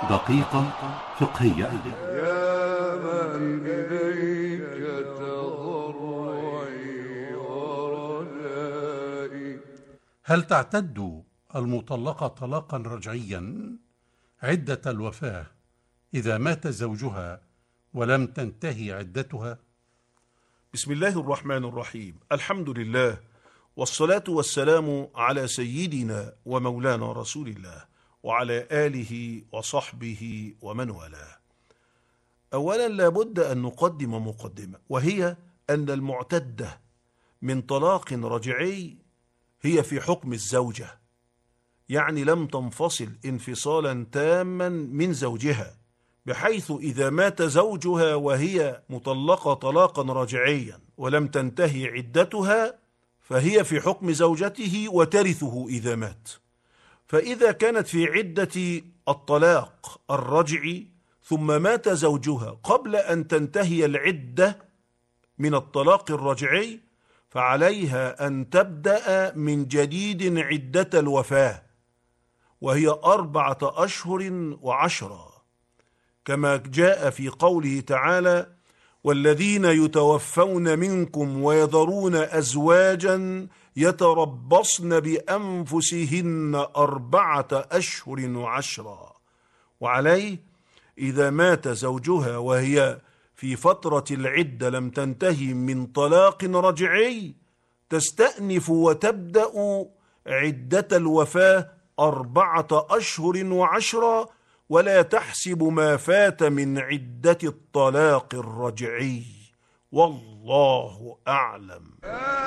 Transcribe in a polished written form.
دقيقة فقهية. يا من إليك تضرعي ورجائي. هل تعتد المطلقة طلاقا رجعيا عدة الوفاة إذا مات زوجها ولم تنتهي عدتها؟ بسم الله الرحمن الرحيم. الحمد لله، والصلاة والسلام على سيدنا ومولانا رسول الله وعلى آله وصحبه ومن والاه. أولا لابد أن نقدم مقدمة، وهي أن المعتدة من طلاق رجعي هي في حكم الزوجة، يعني لم تنفصل انفصالا تاما من زوجها، بحيث إذا مات زوجها وهي مطلقة طلاقا رجعيا ولم تنتهي عدتها فهي في حكم زوجته وترثه إذا مات. فإذا كانت في عدة الطلاق الرجعي ثم مات زوجها قبل أن تنتهي العدة من الطلاق الرجعي فعليها أن تبدأ من جديد عدة الوفاة، وهي 4 أشهر و10، كما جاء في قوله تعالى: والذين يتوفون منكم ويذرون أزواجا يتربصن بأنفسهن 4 أشهر و10. وعليه إذا مات زوجها وهي في فترة العدة لم تنتهي من طلاق رجعي تستأنف وتبدأ عدة الوفاة 4 أشهر و10، ولا تحسب ما فات من عدة الطلاق الرجعي. والله أعلم.